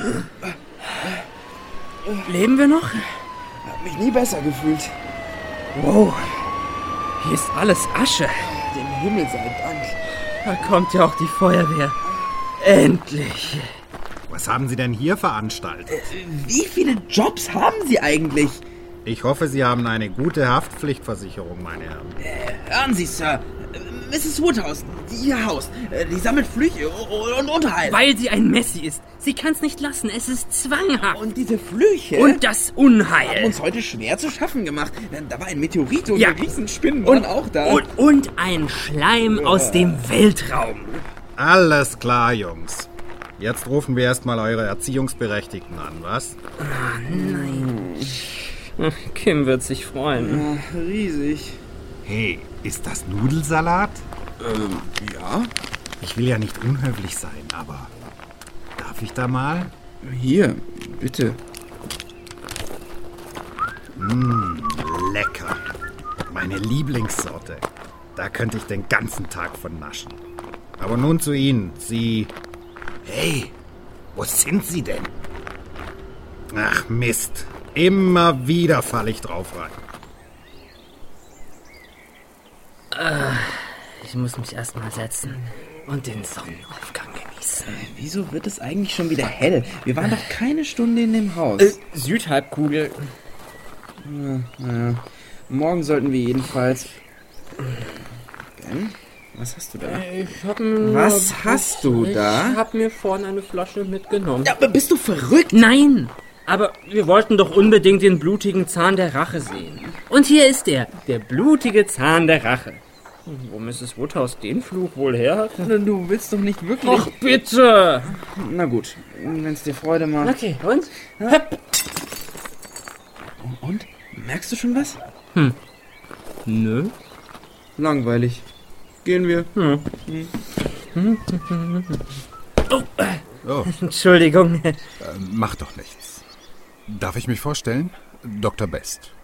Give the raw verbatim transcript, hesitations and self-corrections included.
Leben wir noch? Hab mich nie besser gefühlt. Wow, hier ist alles Asche. Dem Himmel sei Dank. Da kommt ja auch die Feuerwehr. Endlich. Was haben Sie denn hier veranstaltet? Wie viele Jobs haben Sie eigentlich? Ich hoffe, Sie haben eine gute Haftpflichtversicherung, meine Herren. Äh, hören Sie, Sir. Misses Woodhouse, die ihr Haus, die sammelt Flüche und Unterhalt. Weil sie ein Messi ist. Sie kann's nicht lassen. Es ist zwanghaft. Und diese Flüche... Und das Unheil. Haben uns heute schwer zu schaffen gemacht. Da war ein Meteorit und ja. ein Riesenspinnen waren auch da. Und, und ein Schleim ja. aus dem Weltraum. Alles klar, Jungs. Jetzt rufen wir erstmal eure Erziehungsberechtigten an, was? Ah, nein. Kim wird sich freuen. Ja, riesig. Hey, ist das Nudelsalat? Ähm, ja. Ich will ja nicht unhöflich sein, aber darf ich da mal? Hier, bitte. Mmh, lecker. Meine Lieblingssorte. Da könnte ich den ganzen Tag von naschen. Aber nun zu Ihnen. Sie... Hey, wo sind Sie denn? Ach Mist. Immer wieder falle ich drauf rein. Ich muss mich erstmal setzen und den Sonnenaufgang genießen. Wieso wird es eigentlich schon wieder hell? Wir waren doch keine Stunde in dem Haus. Äh, Südhalbkugel. Ja, ja. Morgen sollten wir jedenfalls... Ben, was hast du da? Ich hab mir was hast du da? Ich hab mir vorne eine Flasche mitgenommen. Ja, aber bist du verrückt? Nein! Aber wir wollten doch unbedingt den blutigen Zahn der Rache sehen. Und hier ist er, der blutige Zahn der Rache. Wo Misses Woodhouse den Fluch wohl her hat? Du willst doch nicht wirklich... Ach, bitte! Na gut, wenn es dir Freude macht. Okay, und? Ja. Und? Merkst du schon was? Hm. Nö. Langweilig. Gehen wir. Hm. Hm. Oh. Oh. Entschuldigung. Äh, macht doch nichts. Darf ich mich vorstellen? Doktor Best.